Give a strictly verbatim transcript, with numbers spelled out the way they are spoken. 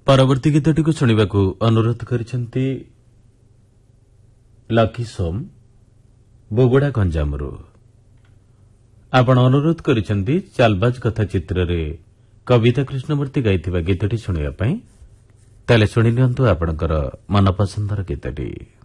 ପରବର୍ତ୍ତୀ ଗୀତଟିକୁ ଶୁଣିବାକୁ ଅନୁରୋଧ କରିଛନ୍ତି ଲକି ସୋମ ବୋଗୋଡା ଗଞ୍ଜାମରୁ। ଆପଣ ଅନୁରୋଧ କରିଛନ୍ତି ଚାଲବାଜ କଥା ଚିତ୍ରରେ କବିତା କୃଷ୍ଣମୂର୍ତ୍ତି ଗାଇଥିବା ଗୀତଟି ଶୁଣିବା ପାଇଁ। ତାହେଲେ ଶୁଣି ନିଅନ୍ତୁ ଆପଣଙ୍କର ମନପସନ୍ଦର ଗୀତଟି।